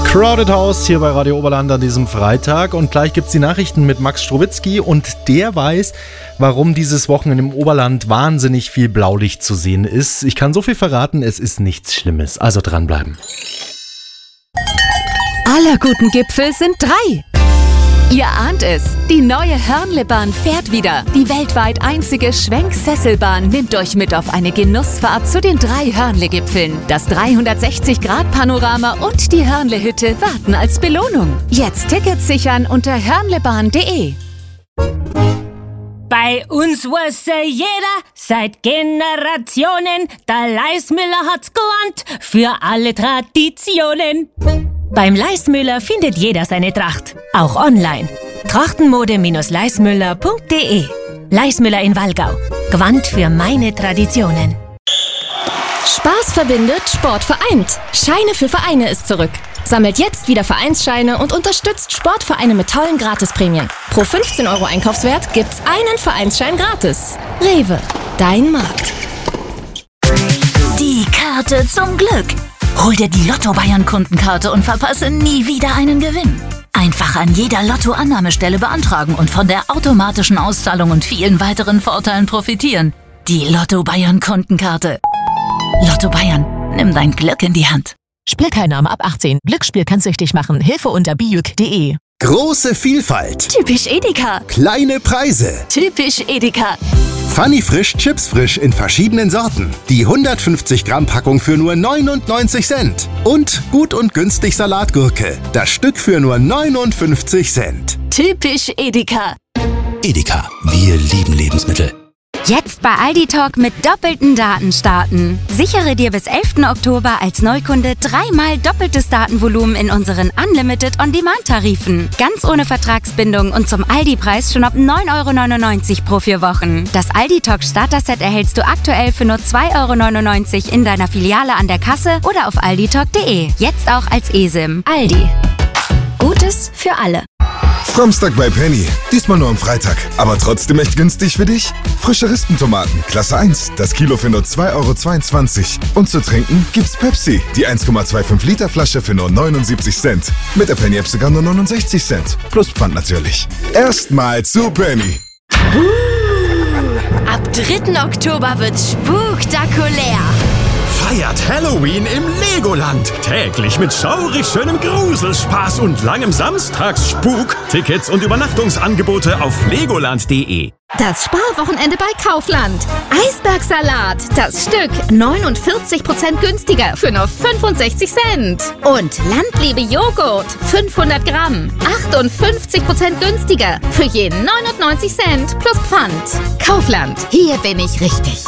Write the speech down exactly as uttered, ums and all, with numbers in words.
Crowded House hier bei Radio Oberland an diesem Freitag. Und gleich gibt's die Nachrichten mit Max Strowitzki und der weiß, warum dieses Wochenende im Oberland wahnsinnig viel Blaulicht zu sehen ist. Ich kann so viel verraten, es ist nichts Schlimmes. Also dranbleiben. Aller guten Gipfel sind drei. Ihr ahnt es, die neue Hörnlebahn fährt wieder. Die weltweit einzige Schwenksesselbahn nimmt euch mit auf eine Genussfahrt zu den drei Hörnle-Gipfeln. Das dreihundertsechzig Grad Panorama und die Hörnle-Hütte warten als Belohnung. Jetzt Tickets sichern unter hörnlebahn punkt de. Bei uns wusste jeder seit Generationen, der Leismüller hat's gelernt für alle Traditionen. Beim Leismüller findet jeder seine Tracht, auch online. Trachtenmode Leismüller punkt de. Leismüller in Wallgau. Gewandt für meine Traditionen. Spaß verbindet, Sport vereint. Scheine für Vereine ist zurück. Sammelt jetzt wieder Vereinsscheine und unterstützt Sportvereine mit tollen Gratisprämien. Pro fünfzehn Euro Einkaufswert gibt's einen Vereinsschein gratis. Rewe, dein Markt. Die Karte zum Glück. Hol dir die Lotto-Bayern-Kundenkarte und verpasse nie wieder einen Gewinn. Einfach an jeder Lotto-Annahmestelle beantragen und von der automatischen Auszahlung und vielen weiteren Vorteilen profitieren. Die Lotto-Bayern-Kundenkarte. Lotto Bayern, nimm dein Glück in die Hand. Spielteilnahme ab achtzehn. Glücksspiel kann süchtig machen. Hilfe unter bijuk punkt de. Große Vielfalt. Typisch Edeka. Kleine Preise. Typisch Edeka. Funny Frisch, Chips frisch in verschiedenen Sorten. Die hundertfünfzig Gramm Packung für nur neunundneunzig Cent. Und gut und günstig Salatgurke. Das Stück für nur neunundfünfzig Cent. Typisch Edeka. Edeka, wir lieben Lebensmittel. Jetzt bei Aldi Talk mit doppelten Daten starten. Sichere dir bis elften Oktober als Neukunde dreimal doppeltes Datenvolumen in unseren Unlimited On-Demand-Tarifen. Ganz ohne Vertragsbindung und zum Aldi-Preis schon ab neun Euro neunundneunzig pro vier Wochen. Das Aldi Talk Starter-Set erhältst du aktuell für nur zwei Euro neunundneunzig in deiner Filiale an der Kasse oder auf aldi talk punkt de. Jetzt auch als eSIM. Aldi. Gutes für alle. Samstag bei Penny. Diesmal nur am Freitag. Aber trotzdem echt günstig für dich? Frische Rispentomaten, Klasse eins. Das Kilo für nur zwei Euro zweiundzwanzig. Und zu trinken gibt's Pepsi. Die eins Komma fünfundzwanzig Liter Flasche für nur neunundsiebzig Cent. Mit der Penny-App sogar nur neunundsechzig Cent. Plus Pfand natürlich. Erstmal zu Penny. Uh, ab dritten Oktober wird's spektakulär. Feiert Halloween im Legoland. Täglich mit schaurig schönem Gruselspaß und langem Samstagsspuk. Tickets und Übernachtungsangebote auf legoland punkt de. Das Sparwochenende bei Kaufland. Eisbergsalat, das Stück neunundvierzig Prozent günstiger für nur fünfundsechzig Cent. Und Landliebe Joghurt, fünfhundert Gramm, achtundfünfzig Prozent günstiger für je neunundneunzig Cent plus Pfand. Kaufland, hier bin ich richtig.